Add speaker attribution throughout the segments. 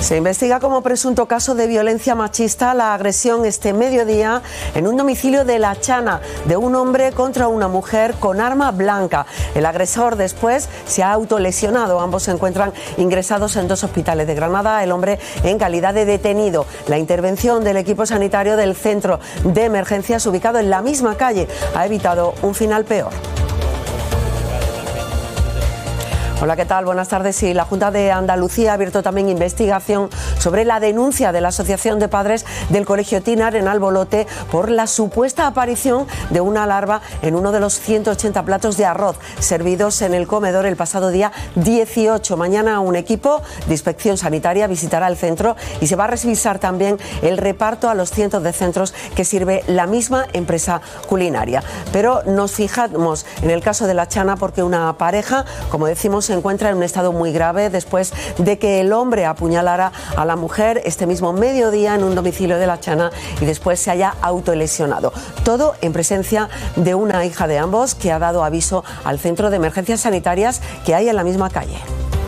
Speaker 1: Se investiga como presunto caso de violencia machista la agresión este mediodía en un domicilio de La Chana de un hombre contra una mujer con arma blanca. El agresor después se ha autolesionado. Ambos se encuentran ingresados en dos hospitales de Granada, el hombre en calidad de detenido. La intervención del equipo sanitario del centro de emergencias ubicado en la misma calle ha evitado un final peor. Hola, ¿qué tal? Buenas tardes. Sí, la Junta de Andalucía ha abierto también investigación sobre la denuncia de la Asociación de Padres del Colegio Tinar en Albolote por la supuesta aparición de una larva en uno de los 180 platos de arroz servidos en el comedor el pasado día 18. Mañana un equipo de inspección sanitaria visitará el centro y se va a revisar también el reparto a los cientos de centros que sirve la misma empresa culinaria. Pero nos fijamos en el caso de La Chana porque una pareja, como decimos, se encuentra en un estado muy grave después de que el hombre apuñalara a la mujer este mismo mediodía en un domicilio de La Chana y después se haya autolesionado. Todo en presencia de una hija de ambos que ha dado aviso al centro de emergencias sanitarias que hay en la misma calle.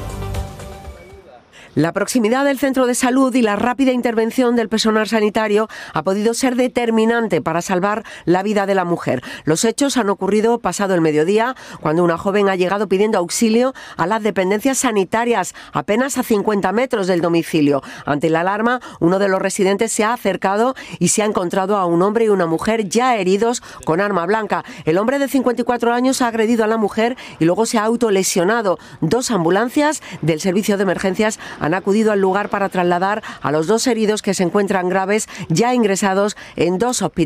Speaker 1: La proximidad del centro de salud y la rápida intervención del personal sanitario ha podido ser determinante para salvar la vida de la mujer. Los hechos han ocurrido pasado el mediodía, cuando una joven ha llegado pidiendo auxilio a las dependencias sanitarias, apenas a 50 metros del domicilio. Ante la alarma, uno de los residentes se ha acercado y se ha encontrado a un hombre y una mujer ya heridos con arma blanca. El hombre de 54 años ha agredido a la mujer y luego se ha autolesionado. Dos ambulancias del servicio de emergencias han acudido al lugar para trasladar a los dos heridos que se encuentran graves, ya ingresados en dos hospitales.